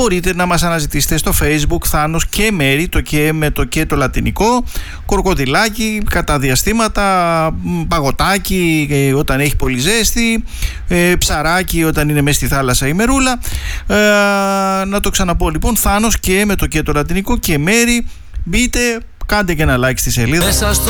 μπορείτε να μας αναζητήσετε στο Facebook Θάνος και Μέρη, το και με το και το λατινικό, κροκοδιλάκι κατά διαστήματα, παγωτάκι όταν έχει πολύ ζέστη, ψαράκι όταν είναι μέσα στη θάλασσα η μερούλα. Να το ξαναπώ λοιπόν, Θάνος και με το και το λατινικό και Μέρη. Μπείτε, κάντε και ένα like στη σελίδα.